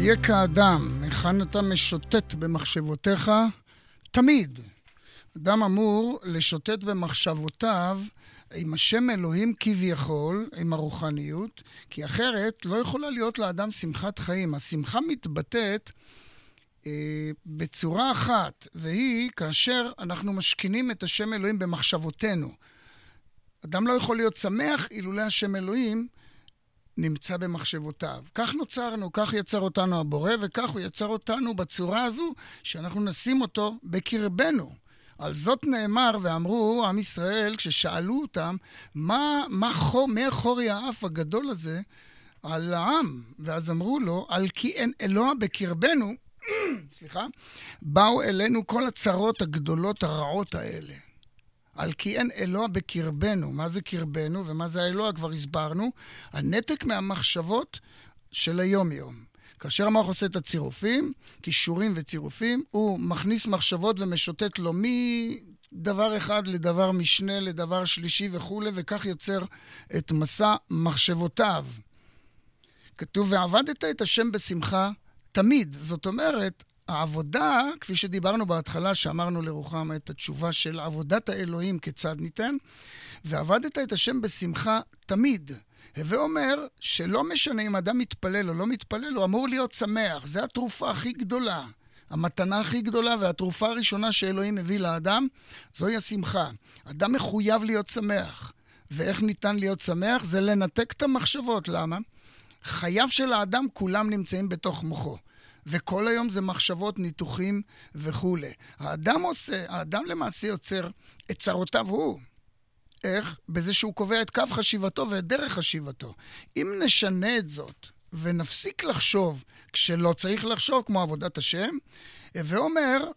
היה כאדם, היכן אתה משוטט במחשבותיך? תמיד. אדם אמור לשוטט במחשבותיו עם השם אלוהים כביכול, עם הרוחניות, כי אחרת לא יכולה להיות לאדם שמחת חיים. השמחה מתבטאת בצורה אחת, והיא כאשר אנחנו משכינים את השם אלוהים במחשבותינו. אדם לא יכול להיות שמח אילולא השם אלוהים נמצא במחשבותיו. כך נוצרנו, כך יצר אותנו הבורא, וכך הוא יצר אותנו בצורה הזו שאנחנו נשים אותו בקרבנו. על זאת נאמר ואמרו עם ישראל, כששאלו אותם, מה חורי האף הגדול הזה על העם? ואז אמרו לו, על כי אין אלוה בקרבנו, סליחה, באו אלינו כל הצרות הגדולות הרעות האלה. על כי אין אלוה בקרבנו. מה זה קרבנו ומה זה האלוה? כבר הסברנו. הנתק מהמחשבות של היום-יום. כאשר המוח עושה את הצירופים, קישורים וצירופים, הוא מכניס מחשבות ומשוטט לו מדבר אחד לדבר משנה, לדבר שלישי וכו', וכך יוצר את מסע מחשבותיו. כתוב, ועבדת את השם בשמחה תמיד. זאת אומרת, העבודה, כפי שדיברנו בהתחלה, שאמרנו לרוחמה את התשובה של עבודת האלוהים כיצד ניתן, ועבדת את השם בשמחה תמיד. הווה אומר שלא משנה אם אדם מתפלל או לא מתפלל, הוא אמור להיות שמח. זה התרופה הכי גדולה. המתנה הכי גדולה והתרופה הראשונה שאלוהים הביא לאדם, זוהי השמחה. אדם מחויב להיות שמח. ואיך ניתן להיות שמח? זה לנתק את המחשבות. למה? חייו של האדם כולם נמצאים בתוך מוחו. וכל היום זה מחשבות, ניתוחים וכו'. האדם למעשה יוצר את צרותיו הוא. איך? בזה שהוא קובע את קו חשיבתו ואת דרך חשיבתו. אם נשנה את זאת ונפסיק לחשוב כשלא צריך לחשוב כמו עבודת השם, ואומר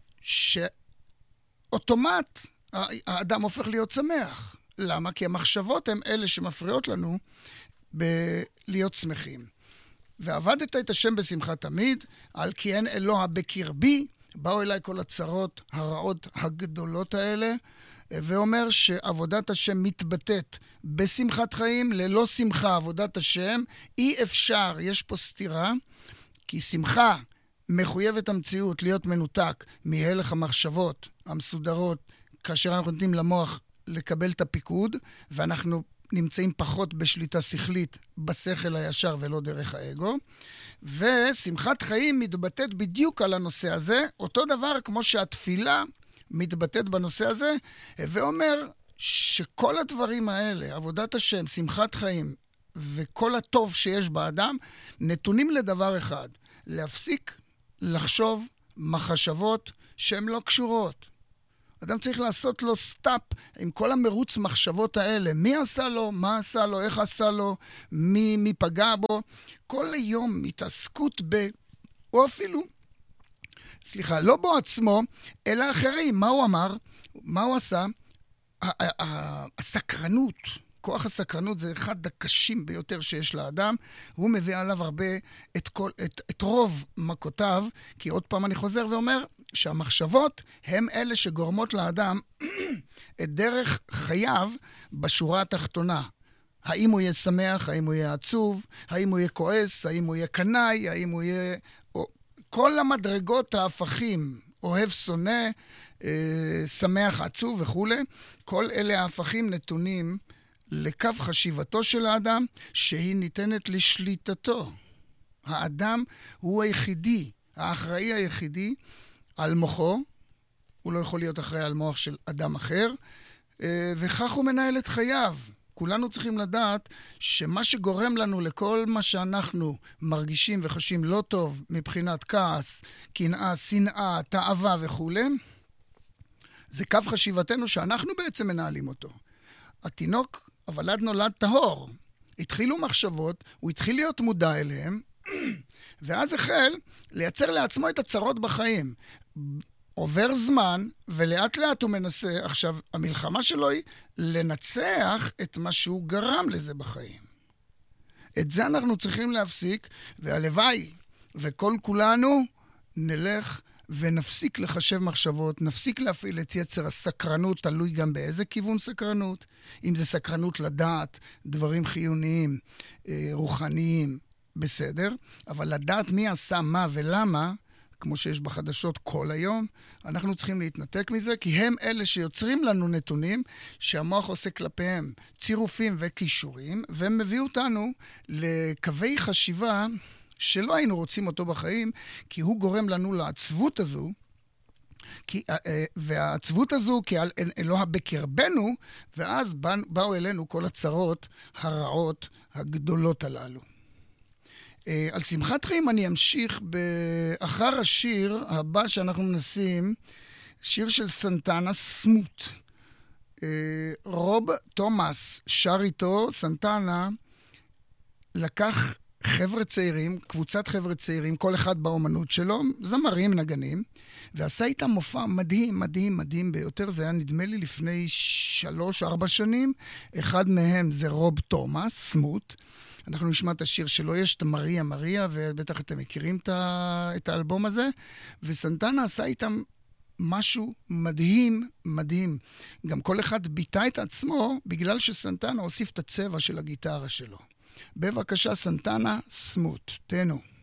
שאוטומט האדם הופך להיות שמח. למה? כי המחשבות הן אלה שמפריעות לנו להיות שמחים. ועבדת את השם בשמחה תמיד, על כי אין אלוה בקרבי, באו אליי כל הצרות הרעות הגדולות האלה, ואומר שעבודת השם מתבטאת בשמחת חיים, ללא שמחה עבודת השם, אי אפשר, יש פה סתירה, כי שמחה מחויבת המציאות להיות מנותק מהלך המחשבות המסודרות, כאשר אנחנו נותנים למוח לקבל את הפיקוד, ואנחנו נמצאים פחות בשליטה שכלית בשכל הישר ולא דרך האגו. ושמחת חיים מתבטאת בדיוק על הנושא הזה, אותו דבר כמו שהתפילה מתבטאת בנושא הזה, ואומר שכל הדברים האלה, עבודת השם, שמחת חיים וכל הטוב שיש באדם, נתונים לדבר אחד, להפסיק לחשוב מחשבות שהן לא קשורות. אדם צריך לעשות לו סטאפ עם כל המרוץ מחשבות האלה. מי עשה לו? מה עשה לו? איך עשה לו? מי פגע בו? כל היום התעסקות או אפילו, לא בו עצמו, אלא אחרים. מה הוא אמר? מה הוא עשה? הסקרנות. כוח הסקרנות זה אחד הקשים ביותר שיש לאדם. הוא מביא עליו הרבה את רוב מכותיו, כי עוד פעם אני חוזר ואומר, שהמחשבות הם אלה שגורמות לאדם את דרך חייו בשורה התחתונה. האם הוא יהיה שמח, האם הוא יהיה עצוב, האם הוא יהיה כועס, האם הוא יהיה קנאי, האם הוא יהיה... כל המדרגות ההפכים, אוהב, שונא, שמח, עצוב וכו'. כל אלה ההפכים נתונים לקו חשיבתו של האדם, שהיא ניתנת לשליטתו. האדם הוא היחידי, האחראי היחידי, על מוחו, הוא לא יכול להיות אחראי על מוח של אדם אחר, וכך הוא מנהל את חייו. כולנו צריכים לדעת שמה שגורם לנו לכל מה שאנחנו מרגישים וחשים לא טוב מבחינת כעס, קנאה, שנאה, תאווה וכו', זה קו חשיבתנו שאנחנו בעצם מנהלים אותו. התינוק, הוולד נולד טהור. התחילו מחשבות, הוא התחיל להיות מודע אליהם, ואז החל לייצר לעצמו את הצרות בחיים. עובר זמן, ולאט לאט הוא מנסה, עכשיו, המלחמה שלו היא לנצח את מה שהוא גרם לזה בחיים. את זה אנחנו צריכים להפסיק, והלוואי, וכל כולנו נלך ונפסיק לחשב מחשבות, נפסיק להפעיל את יצר הסקרנות, תלוי גם באיזה כיוון סקרנות, אם זה סקרנות לדעת, דברים חיוניים, רוחניים, בסדר, אבל לדעת מי עשה מה ולמה, כמו שיש בחדשות כל היום, אנחנו צריכים להתנתק מזה, כי הם אלה שיוצרים לנו נתונים שהמוח עושה כלפיהם צירופים וקישורים, והם מביאו אותנו לקווי חשיבה שלא היינו רוצים אותו בחיים, כי הוא גורם לנו לעצבות הזו, והעצבות הזו כי אלוה בקרבנו, ואז באו אלינו כל הצרות הרעות הגדולות הללו. על שמחת חיים אני אמשיך אחר השיר הבא שאנחנו נשים, שיר של סנטנה, סמוט. רוב תומאס שר איתו, סנטנה לקח חבר'ה צעירים, קבוצת חבר'ה צעירים, כל אחד באומנות שלו, זמרים, נגנים, ועשה איתם מופע מדהים, מדהים, מדהים ביותר. זה היה נדמה לי לפני 3-4 שנים. אחד מהם זה רוב תומאס, סמוט. אנחנו נשמע את השיר שלו, יש את מריה, מריה, ובטח אתם מכירים את האלבום הזה. וסנטנה עשה איתם משהו מדהים, מדהים. גם כל אחד ביטא את עצמו, בגלל שסנטנה הוסיף את הצבע של הגיטרה שלו. בבקשה, סנטנה, סמוט, תנו.